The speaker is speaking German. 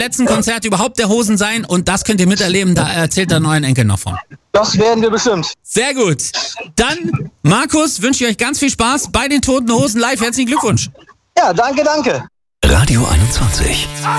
letzten Konzerte überhaupt der Hosen sein und das könnt ihr miterleben, da erzählt der neuen Enkel noch von. Das werden wir bestimmt. Sehr gut. Dann, Markus, wünsche ich euch ganz viel Spaß bei den Toten Hosen live. Herzlichen Glückwunsch. Ja, danke. Radio 21.